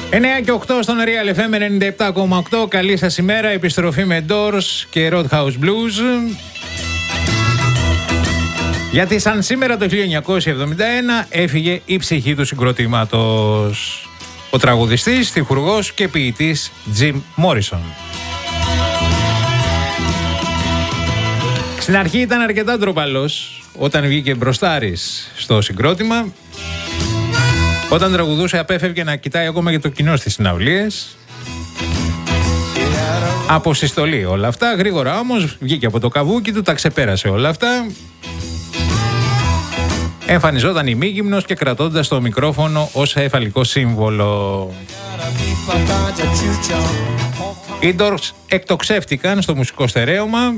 9 και 8 στον Real FM 97,8. Καλή σας ημέρα. Επιστροφή με Doors και Roadhouse Blues. Γιατί σαν σήμερα το 1971 έφυγε η ψυχή του συγκροτήματος. Ο τραγουδιστής, στιχουργός και ποιητής Jim Morrison. Στην αρχή ήταν αρκετά ντροπαλός όταν βγήκε μπροστάρης στο συγκρότημα. Όταν τραγουδούσε απέφευγε να κοιτάει ακόμα και το κοινό στις συναυλίες. Από συστολή όλα αυτά. Γρήγορα όμως βγήκε από το καβούκι του, τα ξεπέρασε όλα αυτά. Εμφανιζόταν ημίγυμνος και κρατώντας το μικρόφωνο ως εφαλικό σύμβολο. Οι Doors εκτοξεύτηκαν στο μουσικό στερέωμα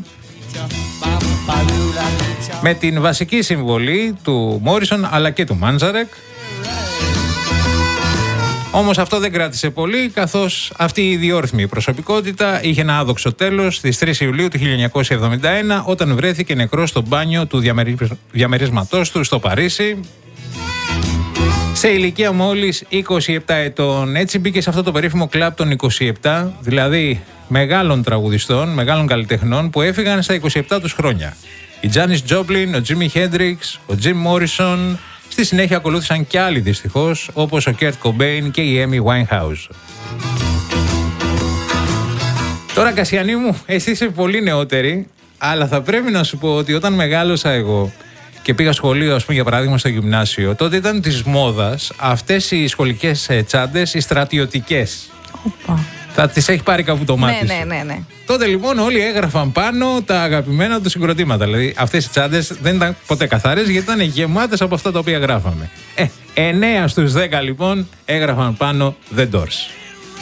με την βασική συμβολή του Morrison αλλά και του Manzarek. Όμως αυτό δεν κράτησε πολύ, καθώς αυτή η ιδιόρυθμη προσωπικότητα είχε ένα άδοξο τέλος στις 3 Ιουλίου του 1971 όταν βρέθηκε νεκρός στο μπάνιο του διαμερίσματός του στο Παρίσι σε ηλικία μόλις 27 ετών. Έτσι μπήκε σε αυτό το περίφημο κλαμπ των 27, δηλαδή μεγάλων τραγουδιστών, μεγάλων καλλιτεχνών που έφυγαν στα 27 τους χρόνια. Η Janis Joplin, ο Jimi Hendrix, ο Jim Morrison. Στη συνέχεια ακολούθησαν κι άλλοι δυστυχώς, όπως ο Kurt Cobain και η Amy Winehouse. Τώρα, Κασιανή μου, εσύ είσαι πολύ νεότερη, αλλά θα πρέπει να σου πω ότι όταν μεγάλωσα εγώ και πήγα σχολείο, ας πούμε, για παράδειγμα στο γυμνάσιο, τότε ήταν της μόδας αυτές οι σχολικές τσάντες, οι στρατιωτικές. Θα τις έχει πάρει κάπου το μάτι σου. Ναι. Τότε λοιπόν όλοι έγραφαν πάνω τα αγαπημένα του συγκροτήματα. Δηλαδή αυτές οι τσάντες δεν ήταν ποτέ καθαρές γιατί ήταν γεμάτες από αυτά τα οποία γράφαμε. 9 στους 10 λοιπόν έγραφαν πάνω The Doors.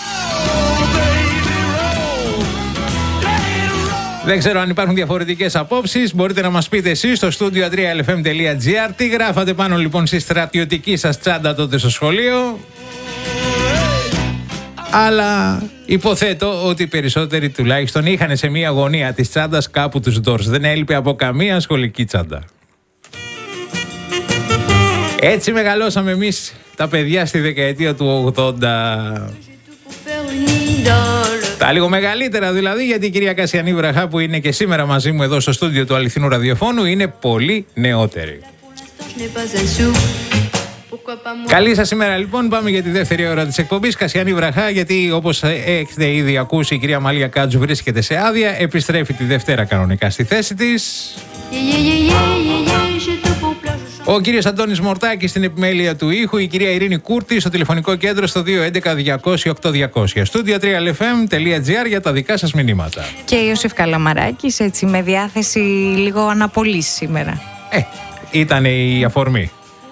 Δεν ξέρω αν υπάρχουν διαφορετικές απόψεις. Μπορείτε να μας πείτε εσείς στο studio 3lfm.gr τι γράφατε πάνω λοιπόν στη στρατιωτική σας τσάντα τότε στο σχολείο. Αλλά υποθέτω ότι οι περισσότεροι τουλάχιστον είχαν σε μία γωνία της τσάντας κάπου τους Doors. Δεν έλειπε από καμία σχολική τσάντα. Έτσι μεγαλώσαμε εμείς τα παιδιά στη δεκαετία του 80. Τα λίγο μεγαλύτερα δηλαδή, γιατί η κυρία Κασιανή Βραχά που είναι και σήμερα μαζί μου εδώ στο στούντιο του Αληθινού Ραδιοφώνου είναι πολύ νεότερη. Καλή σας ημέρα λοιπόν, πάμε για τη δεύτερη ώρα της εκπομπής. Κασιανή Βραχά, γιατί όπως έχετε ήδη ακούσει η κυρία Μαλία Κάτζου βρίσκεται σε άδεια, επιστρέφει τη Δευτέρα κανονικά στη θέση της. Ο κύριος Αντώνης Μορτάκης στην επιμέλεια του ήχου, η κυρία Ειρήνη Κούρτη στο τηλεφωνικό κέντρο στο 211-200-8200. Studio 3lfm.gr για τα δικά σας μηνύματα. Και Ιωσήφ Καλαμαράκης, έτσι με διάθεση λίγο αναπολύς σήμερα. Ήταν η αφορμή.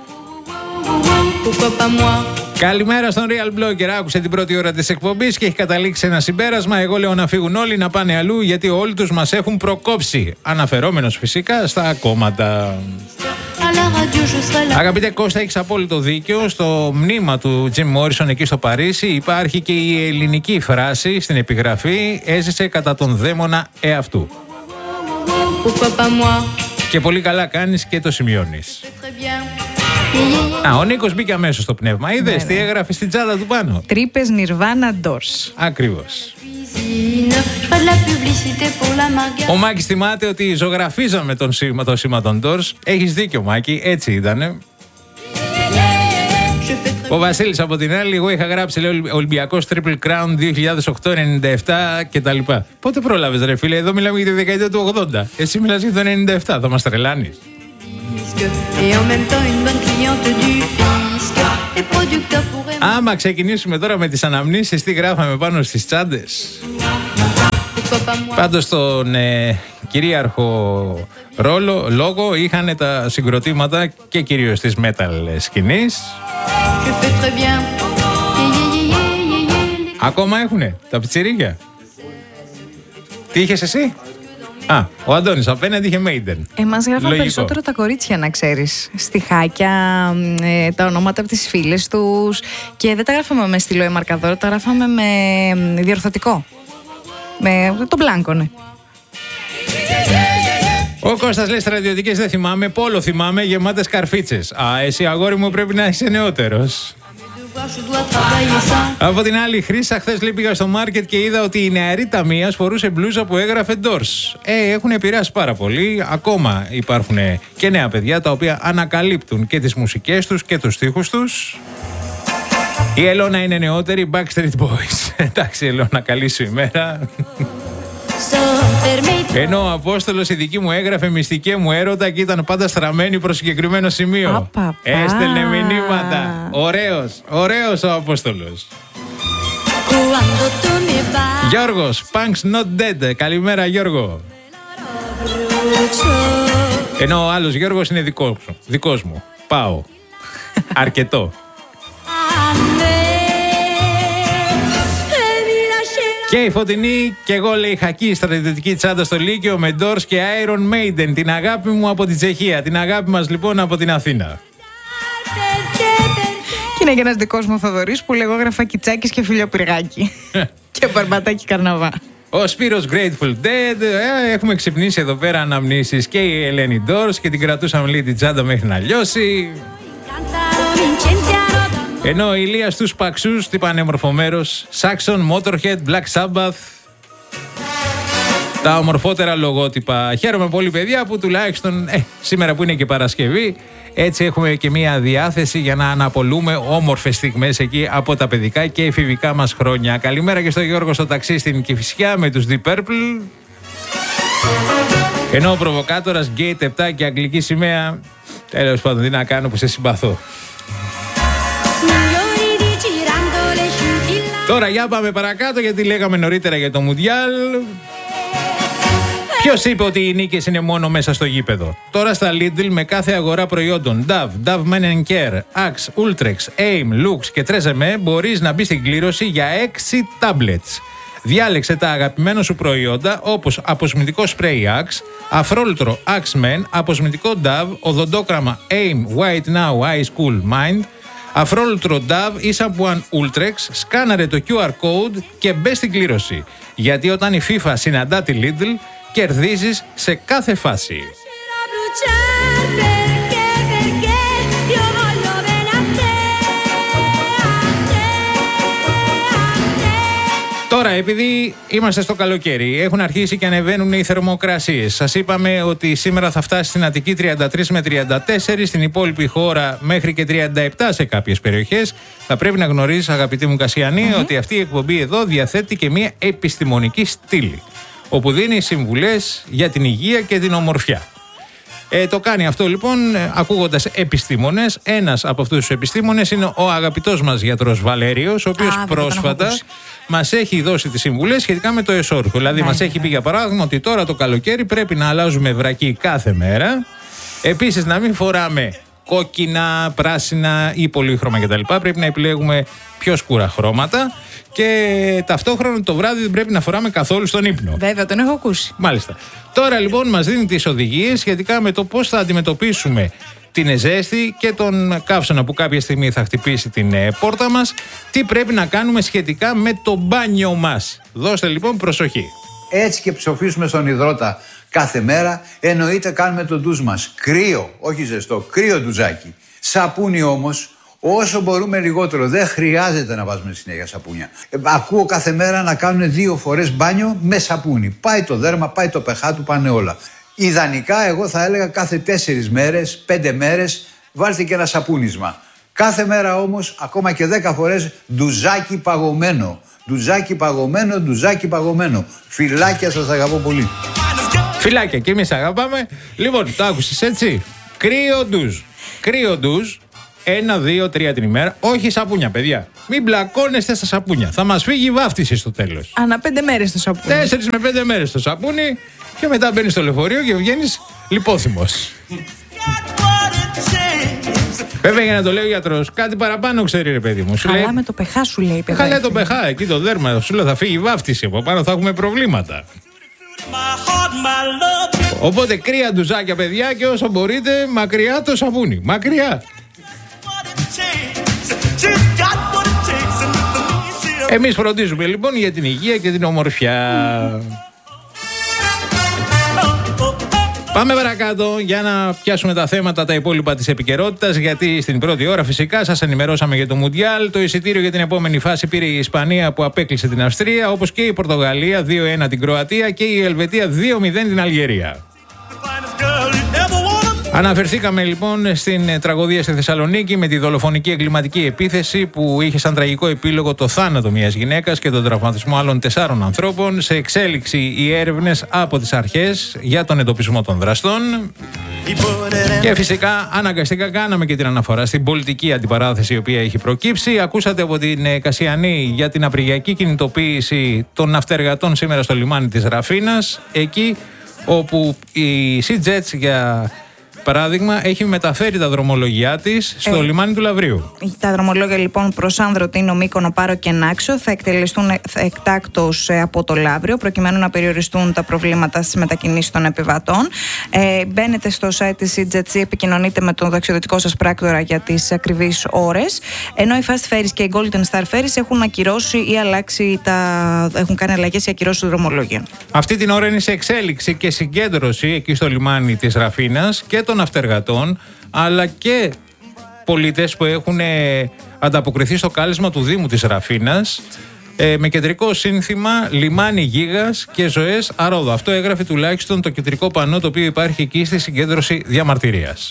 Καλημέρα στον Real Blogger. Άκουσε την πρώτη ώρα της εκπομπής και έχει καταλήξει σε ένα συμπέρασμα. Εγώ λέω να φύγουν όλοι, να πάνε αλλού, γιατί όλοι τους μας έχουν προκόψει. Αναφερόμενος φυσικά στα κόμματα. Αγαπητέ Κώστα, έχεις απόλυτο δίκιο. Στο μνήμα του Jim Morrison εκεί στο Παρίσι υπάρχει και η ελληνική φράση στην επιγραφή «Έζησε κατά τον δαίμονα εαυτού». Και πολύ καλά κάνεις και το σημειώνεις. Ο Νίκος μπήκε αμέσως στο πνεύμα. Είδες τι έγραφε στην τσάντα του πάνω. Τρύπες Nirvana Doors. Ακριβώς. Ο Μάκης θυμάται ότι ζωγραφίζαμε το σήμα των Doors. Έχεις δίκιο Μάκη, έτσι ήτανε. Ο Βασίλης από την άλλη, εγώ είχα γράψει λέει, Ολυμπιακός Triple Crown 2008-97 κτλ. Πότε πρόλαβες ρε φίλε, εδώ μιλάμε για τη δεκαετία του 80. Εσύ μιλάς για το 97, θα μας τρελάνεις. Άμα ξεκινήσουμε τώρα με τις αναμνήσεις, τι γράφαμε πάνω στις τσάντες. Πάντως στον κυρίαρχο λόγο είχαν τα συγκροτήματα και κυρίως της metal σκηνής. Ακόμα έχουνε τα πιτσιρίκια. Τι είχες εσύ? Ο Αντώνης απέναντι είχε Maiden. Μας γράφαν περισσότερο τα κορίτσια, να ξέρεις. Στιχάκια, τα ονόματα από τις φίλες τους. Και δεν τα γράφαμε με στυλό ή μαρκαδόρο, τα γράφαμε με διορθωτικό. Με τον μπλάνκονε. Ο Κώστας λέει στρατιωτικές δεν θυμάμαι, πόλο θυμάμαι, γεμάτες καρφίτσες. Εσύ αγόρι μου πρέπει να είσαι νεότερος. Από την άλλη, Χρύσα, χθες πήγα στο μάρκετ και είδα ότι η νεαρή Ταμίας φορούσε μπλούζα που έγραφε Doors. Έχουν επηρεάσει πάρα πολύ. Ακόμα υπάρχουν και νέα παιδιά τα οποία ανακαλύπτουν και τις μουσικές τους και τους στίχους τους. Η Ελώνα είναι νεότερη, Backstreet Boys. Εντάξει, Ελώνα, καλή σου ημέρα. Ενώ ο Απόστολος η δική μου έγραφε μυστική μου έρωτα και ήταν πάντα στραμμένη προς συγκεκριμένο σημείο. Έστελνε μηνύματα. Ωραίος ο Απόστολος. Γιώργος, Punks Not Dead. Καλημέρα, Γιώργο. Ενώ ο άλλος Γιώργος είναι δικός μου. Πάω. Αρκετό. Και η Φωτεινή και εγώ, λέει, χακί στρατιωτική τσάντα στο Λύκειο με Doors και Iron Maiden. Την αγάπη μου από τη Τσεχία. Την αγάπη μας λοιπόν από την Αθήνα. Και είναι και ένας δικός μου Θοδωρής που λέγω γράφα Κιτσάκης και Φιλιοπυργάκη. Και Μπαρμπατάκι Καρναβά. Ο Σπύρος Grateful Dead. Έχουμε ξυπνήσει εδώ πέρα αναμνήσεις και η Ελένη Doors και την κρατούσαμε, λέει, την τσάντα μέχρι να λιώσει. Ενώ η Ηλία στους Παξούς, τι πανέμορφο μέρος, Saxon, Motorhead, Black Sabbath, τα ομορφότερα λογότυπα. Χαίρομαι πολύ, παιδιά, που τουλάχιστον σήμερα που είναι και Παρασκευή, έτσι έχουμε και μία διάθεση για να αναπολούμε όμορφες στιγμές εκεί από τα παιδικά και εφηβικά μας χρόνια. Καλημέρα και στο Γιώργο στο ταξί στην Κηφισιά με τους Deep Purple. Ενώ ο προβοκάτορας Gate 7 και αγγλική σημαία, τέλος πάντων, τι να κάνω που σε συμπαθώ. Τώρα για πάμε παρακάτω, γιατί λέγαμε νωρίτερα για το Μουντιάλ. Ποιος είπε ότι οι νίκες είναι μόνο μέσα στο γήπεδο? Τώρα στα Lidl με κάθε αγορά προϊόντων Dove Men & Care, Axe, Ultrex, Aim, Lux και Trezeme μπορείς να μπει στην κλήρωση για 6 tablets. Διάλεξε τα αγαπημένα σου προϊόντα όπως αποσμητικό σπρέι Axe, αφρόλουτρο Axe Men, αποσμητικό Dove, οδοντόκραμα Aim White Now Ice Cool Mind, αφρόλουτρο Dove ή σαμπουάν Ultrex, σκάναρε το QR code και μπε στην κλήρωση. Γιατί όταν η FIFA συναντά τη Lidl, κερδίζεις σε κάθε φάση. Τώρα, επειδή είμαστε στο καλοκαίρι, έχουν αρχίσει και ανεβαίνουν οι θερμοκρασίες. Σας είπαμε ότι σήμερα θα φτάσει στην Αττική 33 με 34, στην υπόλοιπη χώρα μέχρι και 37 σε κάποιες περιοχές. Θα πρέπει να γνωρίζεις, αγαπητή μου Κασιανή, ότι αυτή η εκπομπή εδώ διαθέτει και μια επιστημονική στήλη, όπου δίνει συμβουλές για την υγεία και την ομορφιά. Το κάνει αυτό λοιπόν ακούγοντας επιστήμονες. Ένας από αυτούς τους επιστήμονες είναι ο αγαπητός μας γιατρός Βαλέριος, ο οποίος πρόσφατα μας έχει δώσει τις συμβουλές σχετικά με το εσώρουχο. Δηλαδή μας έχει πει για παράδειγμα ότι τώρα το καλοκαίρι πρέπει να αλλάζουμε βρακί κάθε μέρα. Επίσης να μην φοράμε κόκκινα, πράσινα ή πολύχρωμα κτλ. Πρέπει να επιλέγουμε πιο σκούρα χρώματα. Και ταυτόχρονα το βράδυ δεν πρέπει να φοράμε καθόλου στον ύπνο. Βέβαια, τον έχω ακούσει. Μάλιστα. Τώρα λοιπόν μας δίνει τις οδηγίες σχετικά με το πώς θα αντιμετωπίσουμε την ζέστη και τον καύσωνα που κάποια στιγμή θα χτυπήσει την πόρτα μας. Τι πρέπει να κάνουμε σχετικά με το μπάνιο μας. Δώστε λοιπόν προσοχή. Έτσι και ψοφήσουμε στον υδρότα κάθε μέρα, εννοείται κάνουμε το ντουζ μας. Κρύο, όχι ζεστό, κρύο ντουζάκι. Σαπούνι όμως, όσο μπορούμε λιγότερο. Δεν χρειάζεται να βάζουμε συνέχεια σαπούνια. Ακούω κάθε μέρα να κάνουν 2 φορές μπάνιο με σαπούνι. Πάει το δέρμα, πάει το pH του, πάνε όλα. Ιδανικά εγώ θα έλεγα κάθε 4 μέρες, 5 μέρες βάλτε και ένα σαπούνισμα. Κάθε μέρα όμως, ακόμα και 10 φορές, ντουζάκι παγωμένο. Ντουζάκι παγωμένο, ντουζάκι παγωμένο. Φιλάκια, σας αγαπώ πολύ. Φιλάκια, και εμείς αγαπάμε. Λοιπόν, το άκουσες έτσι. Κρύο ντουζ. Κρύο ντουζ. 1, 2, 3 την ημέρα. Όχι σαπούνια, παιδιά. Μην μπλακώνεστε στα σαπούνια. Θα μας φύγει η βάφτιση στο τέλος. Ανά 5 μέρες το σαπούνι. 4 με 5 μέρες το σαπούνι και μετά μπαίνεις στο λεωφορείο και βγαίνεις λιπόθυμος. Βέβαια, για να το λέει ο γιατρός, κάτι παραπάνω ξέρει, ρε παιδί μου. Χαλά με το pH σου λέει, παιδιά. Χαλά το pH, εκεί το δέρμα. Σου λέω θα φύγει η βάφτιση. Από πάνω θα έχουμε προβλήματα. Οπότε κρύα ντουζάκια, παιδιά, και όσο μπορείτε μακριά το σαπούνι. Μακριά. Εμείς φροντίζουμε λοιπόν για την υγεία και την ομορφιά. Πάμε παρακάτω για να πιάσουμε τα θέματα τα υπόλοιπα της επικαιρότητας, γιατί στην πρώτη ώρα φυσικά σας ενημερώσαμε για το Μουντιάλ. Το εισιτήριο για την επόμενη φάση πήρε η Ισπανία που απέκλεισε την Αυστρία, όπως και η Πορτογαλία 2-1 την Κροατία και η Ελβετία 2-0 την Αλγερία. Αναφερθήκαμε λοιπόν στην τραγωδία στη Θεσσαλονίκη με τη δολοφονική εγκληματική επίθεση που είχε σαν τραγικό επίλογο το θάνατο μιας γυναίκας και τον τραυματισμό άλλων 4 ανθρώπων. Σε εξέλιξη οι έρευνες από τις αρχές για τον εντοπισμό των δραστών. Και φυσικά αναγκαστικά κάναμε και την αναφορά στην πολιτική αντιπαράθεση η οποία έχει προκύψει. Ακούσατε από την Κασιανή για την απριγιακή κινητοποίηση των ναυτεργατών σήμερα στο λιμάνι της Ραφίνας, εκεί όπου η SeaJet για παράδειγμα, έχει μεταφέρει τα δρομολογιά της στο λιμάνι του Λαυρίου. Τα δρομολόγια λοιπόν προς Άνδρο, Τίνο, Μύκονο, Πάρο και Νάξιο θα εκτελεστούν εκτάκτως από το Λαύριο, προκειμένου να περιοριστούν τα προβλήματα στις μετακινήσεις των επιβατών. Μπαίνετε στο site της SeaJet, επικοινωνείτε με τον ταξιδιωτικό σας πράκτορα για τις ακριβείς ώρες. Ενώ οι Fast Ferries και οι Golden Star Ferries έχουν ακυρώσει ή έχουν κάνει αλλαγές ή ακυρώσει το δρομολόγιο. Αυτή την ώρα είναι σε εξέλιξη και συγκέντρωση εκεί στο λιμάνι της Ραφίνας και των ναυτεργατών, αλλά και πολίτες που έχουν ανταποκριθεί στο κάλεσμα του Δήμου της Ραφίνας με κεντρικό σύνθημα «Λιμάνι Γίγας και ζωές Αρόδο». Αυτό έγραφε τουλάχιστον το κεντρικό πανό το οποίο υπάρχει εκεί στη συγκέντρωση διαμαρτυρίας.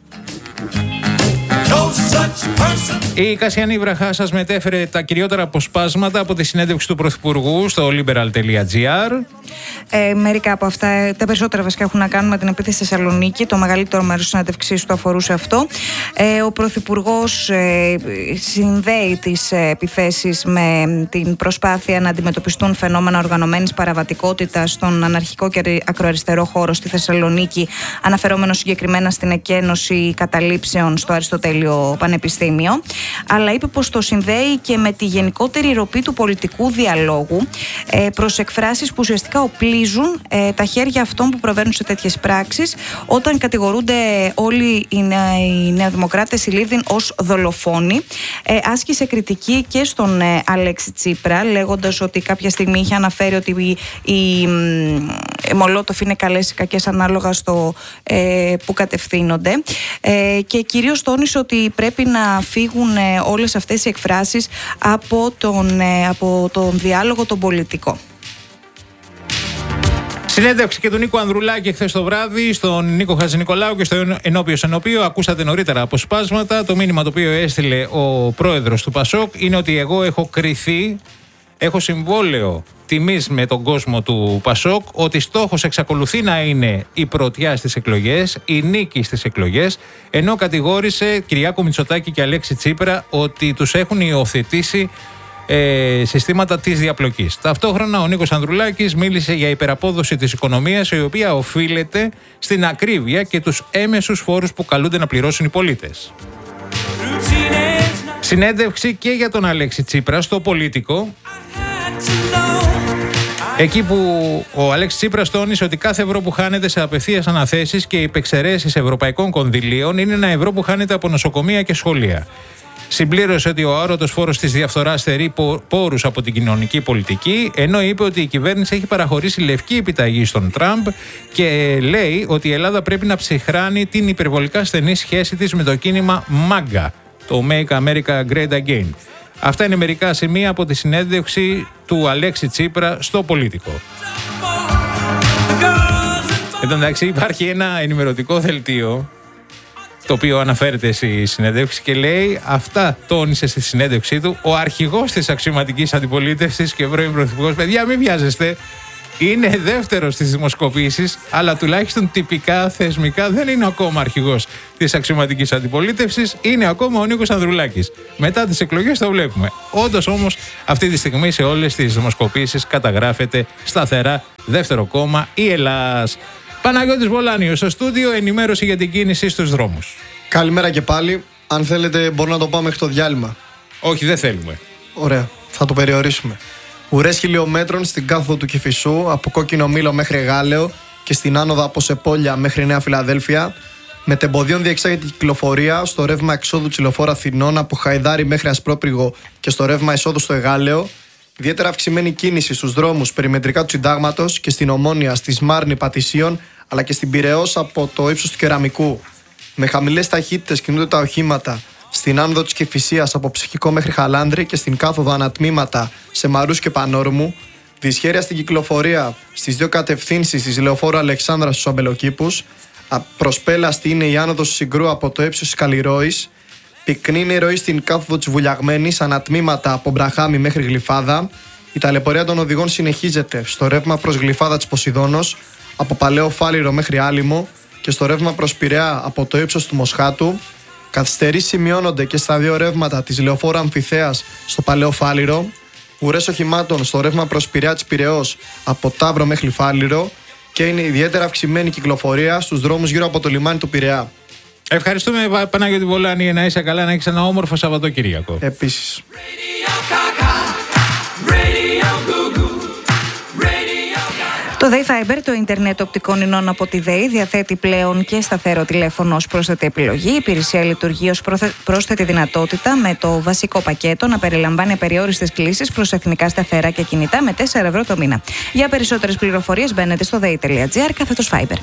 Η Κασιανή Βραχά σας μετέφερε τα κυριότερα αποσπάσματα από τη συνέντευξη του Πρωθυπουργού στο liberal.gr. Μερικά από αυτά, τα περισσότερα βασικά έχουν να κάνουν με την επίθεση στη Θεσσαλονίκη. Το μεγαλύτερο μέρος της συνέντευξης του αφορούσε αυτό. Ο Πρωθυπουργός συνδέει τις επιθέσεις με την προσπάθεια να αντιμετωπιστούν φαινόμενα οργανωμένης παραβατικότητας στον αναρχικό και ακροαριστερό χώρο στη Θεσσαλονίκη, αναφερόμενο συγκεκριμένα στην εκένωση καταλήψεων στο Αριστοτέλειο Πανεπιστήμιο. Αλλά είπε πως το συνδέει και με τη γενικότερη ροπή του πολιτικού διαλόγου προς εκφράσεις που ουσιαστικά οπλίζουν τα χέρια αυτών που προβαίνουν σε τέτοιες πράξεις, όταν κατηγορούνται όλοι οι νεοδημοκράτες Ηλίθιν ως δολοφόνοι. Άσκησε κριτική και στον Αλέξη Τσίπρα, λέγοντας ότι κάποια στιγμή είχε αναφέρει ότι οι Μολότοφ είναι καλές ή κακές ανάλογα στο που κατευθύνονται, και κυρίως τόνισε ότι πρέπει να φύγουν όλες αυτές οι εκφράσεις από τον διάλογο τον πολιτικό. Συνέντευξη και του Νίκο Ανδρουλάκη χθες το βράδυ στον Νίκο Χατζηνικολάου και στο ενώπιο σενοπείο. Ακούσατε νωρίτερα αποσπάσματα. Το μήνυμα το οποίο έστειλε ο πρόεδρος του Πασόκ είναι ότι εγώ έχω κριθεί, έχω συμβόλαιο τιμής με τον κόσμο του Πασόκ, ότι στόχος εξακολουθεί να είναι η πρωτιά στις εκλογές, η νίκη στις εκλογές, ενώ κατηγόρησε Κυριάκο Μητσοτάκη και Αλέξη Τσίπρα ότι τους έχουν υιοθετήσει συστήματα της διαπλοκής. Ταυτόχρονα ο Νίκος Ανδρουλάκης μίλησε για υπεραπόδοση της οικονομίας, η οποία οφείλεται στην ακρίβεια και τους έμεσους φόρους που καλούνται να πληρώσουν οι πολίτες. Συνέντευξη και για τον Αλέξη Τσίπρα στο Πολίτικο, εκεί που ο Αλέξης Τσίπρας τόνισε ότι κάθε ευρώ που χάνεται σε απευθείας αναθέσεις και υπεξαιρέσεις ευρωπαϊκών κονδυλίων είναι ένα ευρώ που χάνεται από νοσοκομεία και σχολεία. Συμπλήρωσε ότι ο άρωτος φόρος της διαφθοράς στερεί πόρους από την κοινωνική πολιτική, ενώ είπε ότι η κυβέρνηση έχει παραχωρήσει λευκή επιταγή στον Τραμπ και λέει ότι η Ελλάδα πρέπει να ψυχράνει την υπερβολικά στενή σχέση της με το κίνημα MAGA, το Make America Great Again. Αυτά είναι μερικά σημεία από τη συνέντευξη του Αλέξη Τσίπρα στο Πολίτικο. Εν τω μεταξύ υπάρχει ένα ενημερωτικό δελτίο το οποίο αναφέρεται στη συνέντευξη και λέει, αυτά τόνισε στη συνέντευξή του ο αρχηγός της αξιωματικής αντιπολίτευσης και πρώην πρωθυπουργός. Παιδιά, μην βιάζεστε, είναι δεύτερος στις δημοσκοπήσεις, αλλά τουλάχιστον τυπικά, θεσμικά δεν είναι ακόμα αρχηγός της αξιωματικής αντιπολίτευσης, είναι ακόμα ο Νίκος Ανδρουλάκης. Μετά τις εκλογές το βλέπουμε. Όντως όμως αυτή τη στιγμή σε όλες τις δημοσκοπήσεις καταγράφεται σταθερά δεύτερο κόμμα η Ελλάς. Παναγιώτης Βολάνιος στο στούντιο, ενημέρωση για την κίνηση στους δρόμους. Καλημέρα και πάλι. Αν θέλετε, μπορούμε να το πάμε μέχρι το διάλειμμα. Όχι, δεν θέλουμε. Ωραία, θα το περιορίσουμε. Ουρές χιλιόμετρων στην κάθοδο του Κηφισού, από Κόκκινο Μήλο μέχρι Γάλεο και στην άνοδο από Σεπόλια μέχρι Νέα Φιλαδέλφια. Με τεμποδίων διεξάγεται η κυκλοφορία στο ρεύμα εξόδου Τσιλοφόρα Αθηνών από Χαϊδάρι μέχρι Ασπρόπριγο και στο ρεύμα εισόδου στο Εγάλεο. Ιδιαίτερα αυξημένη κίνηση στους δρόμους περιμετρικά του Συντάγματος και στην Ομόνια, στη Σμάρνη Πατησίων, αλλά και στην Πειραιώς από το ύψος του Κεραμικού. Με χαμηλές ταχύτητες κινούνται τα οχήματα στην άνοδο της Κηφισίας από Ψυχικό μέχρι Χαλάνδρη και στην κάθοδο ανατμήματα σε Μαρούς και Πανόρμου. Δυσχέρεια στην κυκλοφορία στις δύο κατευθύνσεις της λεωφόρου Αλεξάνδρας στους Αμπελοκήπους. Προσπέλαστη είναι η άνοδος του Συγκρού από το ύψος της Καλλιρόης. Πυκνή είναι η ροή στην κάθοδο της Βουλιαγμένης, ανατμήματα από Μπραχάμι μέχρι Γλυφάδα. Η ταλαιπωρία των οδηγών συνεχίζεται στο ρεύμα προς Γλυφάδα της Ποσειδώνος, από Παλαιό Φάληρο μέχρι Άλυμο και στο ρεύμα προς Πειραιά από το ύψος του Μοσχάτου. Καθυστερήσεις σημειώνονται και στα δύο ρεύματα της λεωφόρου Αμφιθέας στο Παλαιό Φάληρο. Ουρές οχημάτων στο ρεύμα προς Πειραιά της Πειραιώς από Ταύρο μέχρι Φάληρο και είναι ιδιαίτερα αυξημένη κυκλοφορία στους δρόμους γύρω από το λιμάνι του Πειραιά. Ευχαριστούμε, Παναγιώτη Βολάνη, να είσαι καλά, να έχεις ένα όμορφο Σαββατοκύριακο. Επίσης. Το ΔΕΗ Fiber, το ίντερνετ οπτικών ινών από τη ΔΕΗ, διαθέτει πλέον και σταθερό τηλέφωνο ως πρόσθετη επιλογή. Η υπηρεσία λειτουργεί ως πρόσθετη δυνατότητα με το βασικό πακέτο να περιλαμβάνει απεριόριστες κλήσεις προς εθνικά σταθερά και κινητά με 4 ευρώ το μήνα. Για περισσότερες πληροφορίες μπαίνετε στο dei.gr/Fiber.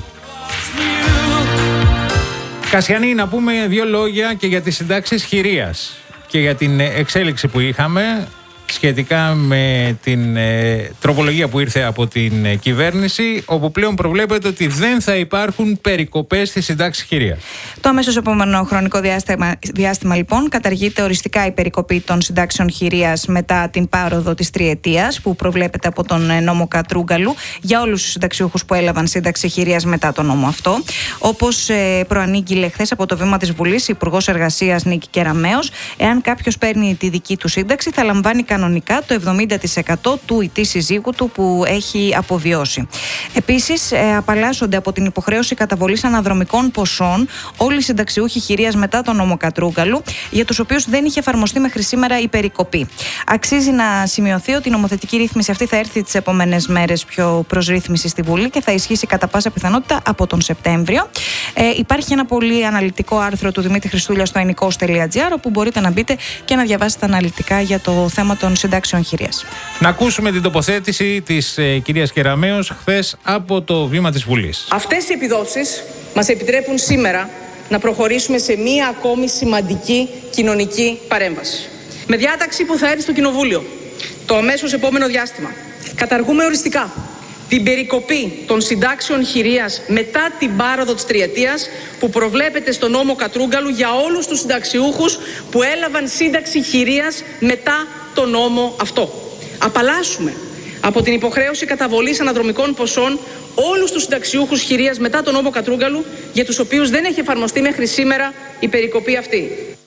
Κασιανή, να πούμε δύο λόγια και για τις συντάξεις χειρίας και για την εξέλιξη που είχαμε σχετικά με την τροπολογία που ήρθε από την κυβέρνηση, όπου πλέον προβλέπεται ότι δεν θα υπάρχουν περικοπές στη συντάξη χειρίας. Το αμέσως επόμενο χρονικό διάστημα λοιπόν καταργείται οριστικά η περικοπή των συντάξεων χειρίας μετά την πάροδο της τριετίας που προβλέπεται από τον νόμο Κατρούγκαλου για όλους τους συνταξιούχους που έλαβαν σύνταξη χειρίας μετά τον νόμο αυτό. Όπως προανήγγειλε χθες από το βήμα της Βουλής η Υπουργός Εργασίας Νίκη Κεραμέως, εάν κάποιος παίρνει τη δική του σύνταξη θα λαμβάνει κανονικά το 70% του ή της συζύγου του που έχει αποβιώσει. Επίσης, απαλλάσσονται από την υποχρέωση καταβολής αναδρομικών ποσών όλοι οι συνταξιούχοι χειρίας μετά τον νόμο Κατρούγκαλου, για τους οποίους δεν είχε εφαρμοστεί μέχρι σήμερα η περικοπή. Αξίζει να σημειωθεί ότι η νομοθετική ρύθμιση αυτή θα έρθει τις επόμενες μέρες πιο προς ρύθμιση στη Βουλή και θα ισχύσει κατά πάσα πιθανότητα από τον Σεπτέμβριο. Υπάρχει ένα πολύ αναλυτικό άρθρο του Δημήτρη Χριστούλια στο ennikos.gr, όπου μπορείτε να μπείτε και να διαβάσετε αναλυτικά για το θέμα των συντάξεων χειρίας. Να ακούσουμε την τοποθέτηση της κυρίας Κεραμέως χθες από το βήμα της Βουλής. Αυτές οι επιδόσεις μας επιτρέπουν σήμερα να προχωρήσουμε σε μία ακόμη σημαντική κοινωνική παρέμβαση. Με διάταξη που θα έρθει στο Κοινοβούλιο το αμέσως επόμενο διάστημα, καταργούμε οριστικά την περικοπή των συντάξεων χειρίας μετά την πάροδο της τριετίας που προβλέπεται στο νόμο Κατρούγκαλου για όλους τους συνταξιούχους που έλαβαν σύνταξη χειρίας μετά τον νόμο αυτό. Απαλλάσσουμε από την υποχρέωση καταβολής αναδρομικών ποσών όλους τους συνταξιούχους χειρίας μετά τον νόμο Κατρούγκαλου για τους οποίους δεν έχει εφαρμοστεί μέχρι σήμερα η περικοπή αυτή.